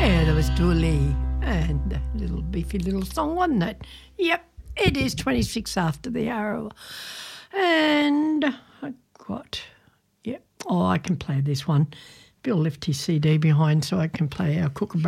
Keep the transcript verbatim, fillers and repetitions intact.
Yeah, there was Dooley and a little beefy little song, wasn't it? Yep, it is twenty-six after the hour. And I got, yep, oh, I can play this one. Bill left his C D behind so I can play our Kookaburra